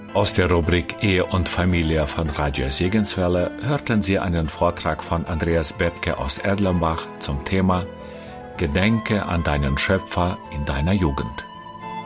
Aus der Rubrik Ehe und Familie von Radio Segenswelle hörten Sie einen Vortrag von Andreas Bebke aus Erlenbach zum Thema Gedenke an deinen Schöpfer in deiner Jugend.